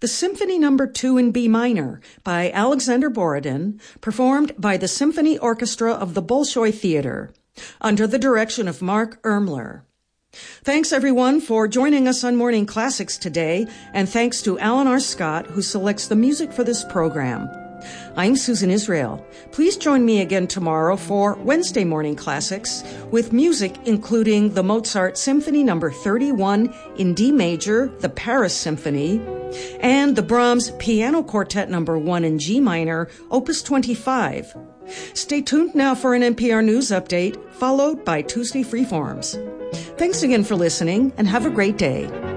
The Symphony No. 2 in B minor by Alexander Borodin, performed by the Symphony Orchestra of the Bolshoi Theater, under the direction of Mark Ermler. Thanks, everyone, for joining us on Morning Classics today, and thanks to Alan R. Scott, who selects the music for this program. I'm Susan Israel. Please join me again tomorrow for Wednesday Morning Classics with music including the Mozart Symphony No. 31 in D major, the Paris Symphony, and the Brahms Piano Quartet No. 1 in G minor, Opus 25. Stay tuned now for an NPR News update, followed by Tuesday Freeforms. Thanks again for listening, and have a great day.